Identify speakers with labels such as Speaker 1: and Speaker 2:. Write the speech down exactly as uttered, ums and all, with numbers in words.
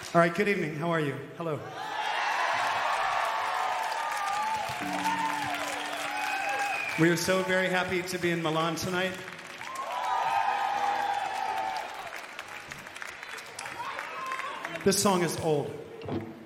Speaker 1: All right, good evening. How are you? Hello. We are so very happy to be in Milan tonight. This song is old.